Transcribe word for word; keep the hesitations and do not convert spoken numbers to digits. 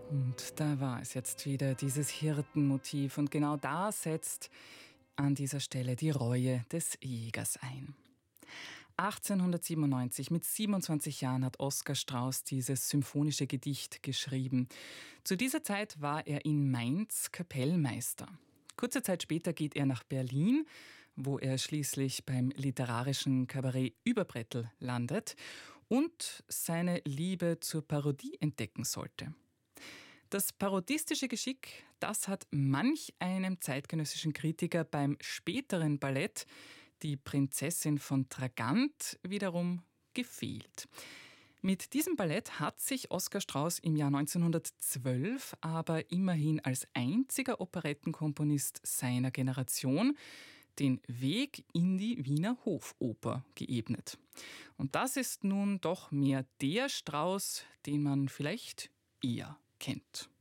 Und da war es jetzt wieder, dieses Hirtenmotiv. Und genau da setzt an dieser Stelle die Reue des Jägers ein. achtzehnhundertsiebenundneunzig, mit siebenundzwanzig Jahren, hat Oskar Strauß dieses symphonische Gedicht geschrieben. Zu dieser Zeit war er in Mainz Kapellmeister. Kurze Zeit später geht er nach Berlin, wo er schließlich beim literarischen Kabarett Überbrettel landet und seine Liebe zur Parodie entdecken sollte. Das parodistische Geschick, das hat manch einem zeitgenössischen Kritiker beim späteren Ballett Die Prinzessin von Tragant wiederum gefehlt. Mit diesem Ballett hat sich Oskar Strauß im Jahr neunzehnhundertzwölf aber immerhin als einziger Operettenkomponist seiner Generation den Weg in die Wiener Hofoper geebnet. Und das ist nun doch mehr der Strauß, den man vielleicht eher kennt.